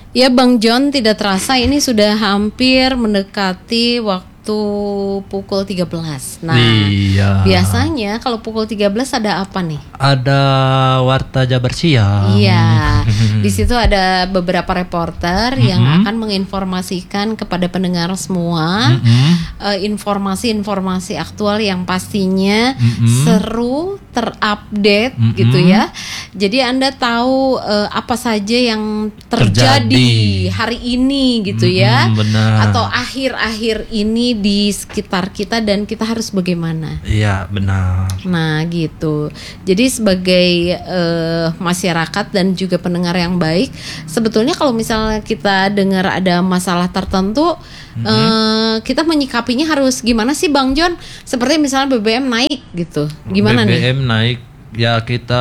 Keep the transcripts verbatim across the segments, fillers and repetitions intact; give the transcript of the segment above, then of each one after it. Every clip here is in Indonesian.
Ya Bang John, tidak terasa ini sudah hampir mendekati waktu pukul tiga belas. Nah, Iya. biasanya kalau pukul tiga belas ada apa nih? Ada Warta Jabar Siang. Iya. Di situ ada beberapa reporter mm-hmm. yang akan menginformasikan kepada pendengar semua mm-hmm. uh, informasi-informasi aktual yang pastinya mm-hmm. seru, terupdate mm-hmm. gitu ya. Jadi Anda tahu uh, apa saja yang terjadi, terjadi. hari ini gitu mm-hmm, ya. Benar. Atau akhir-akhir ini di sekitar kita dan kita harus bagaimana? Iya, benar. Nah, gitu. Jadi sebagai uh, masyarakat dan juga pendengar yang baik, sebetulnya kalau misalnya kita dengar ada masalah tertentu, mm-hmm. uh, kita menyikapinya harus gimana sih, Bang John? Seperti misalnya B B M naik gitu. Gimana nih? B B M nih? naik, ya kita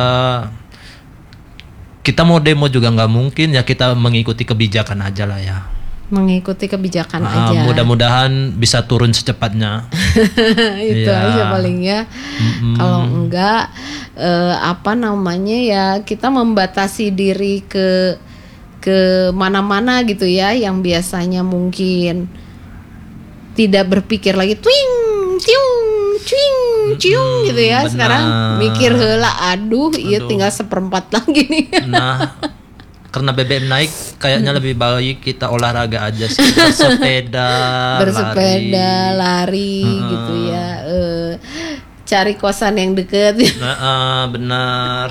kita mau demo juga nggak mungkin, ya kita mengikuti kebijakan aja lah ya. Mengikuti kebijakan nah, aja. Mudah-mudahan bisa turun secepatnya. Itu ya. aja paling ya. Mm-hmm. Kalau enggak eh, apa namanya ya, kita membatasi diri ke ke mana-mana gitu ya, yang biasanya mungkin tidak berpikir lagi twing tiung cuing ciung mm-hmm, gitu ya. Benar. Sekarang mikir heula, aduh, iya tinggal seperempat lagi nih. Nah, karena B B M naik, kayaknya lebih baik kita olahraga aja sih. Bersepeda, bersepeda, lari, lari uh, gitu ya. Uh, cari kosan yang deket. Nah, uh, benar.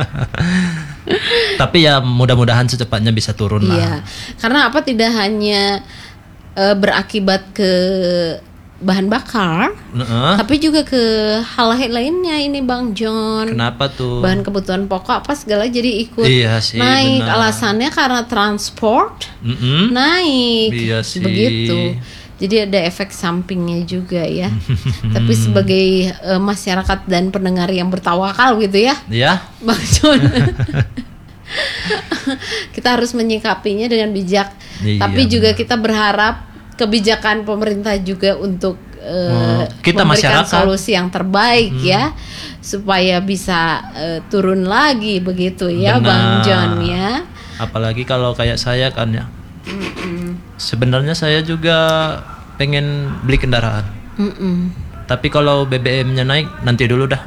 Tapi ya mudah-mudahan secepatnya bisa turun lah. Iya, karena apa, tidak hanya uh, berakibat ke bahan bakar, uh-uh. tapi juga ke hal lainnya ini Bang John. Kenapa tuh? Bahan kebutuhan pokok apa segala jadi ikut iya sih, naik. Benar. Alasannya karena transport uh-uh. naik. Iya sih. Begitu. Jadi ada efek sampingnya juga ya. Tapi sebagai uh, masyarakat dan pendengar yang bertawakal gitu ya, ya, Bang John. Kita harus menyikapinya dengan bijak. Iya, tapi juga benar. Kita berharap kebijakan pemerintah juga untuk uh, oh, kita memberikan masyarakat. solusi yang terbaik hmm. ya, supaya bisa uh, turun lagi begitu ya. Benar. Bang John ya. Apalagi kalau kayak saya kan ya. Mm-mm. Sebenarnya saya juga pengen beli kendaraan. Mm-mm. Tapi kalau B B M-nya naik nanti dulu dah.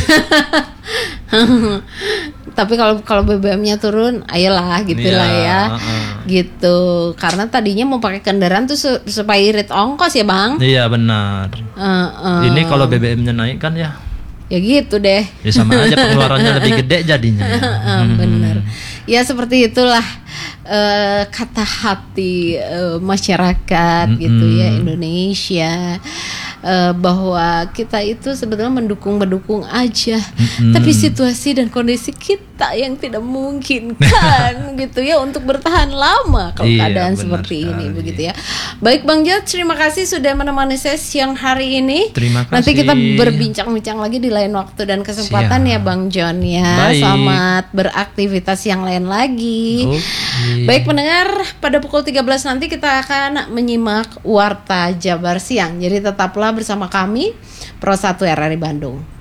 Tapi kalau kalau B B M-nya turun, ayolah gitulah ya, uh-uh. gitu. Karena tadinya mau pakai kendaraan tuh su- supaya irit ongkos ya Bang. Iya benar. Uh-uh. Ini kalau B B M-nya naik kan ya. Ya gitu deh. Ya sama aja pengeluarannya lebih gede jadinya. Ya. uh, bener. Ya seperti itulah uh, kata hati uh, masyarakat mm-hmm. gitu ya Indonesia. Uh, bahwa kita itu sebetulnya mendukung-mendukung aja, mm-hmm. tapi situasi dan kondisi kita yang tidak memungkinkan gitu ya untuk bertahan lama kalau iya, keadaan seperti sekali. Ini begitu ya. Baik Bang Jat, terima kasih sudah menemani saya siang hari ini. Terima kasih. Nanti kita berbincang-bincang lagi di lain waktu dan kesempatan. Siap. Ya Bang John ya. Baik. Selamat beraktivitas yang lain lagi. Okay. Baik pendengar, pada pukul tiga belas nanti kita akan menyimak Warta Jabar Siang. Jadi tetaplah bersama kami Pro satu R R I Bandung.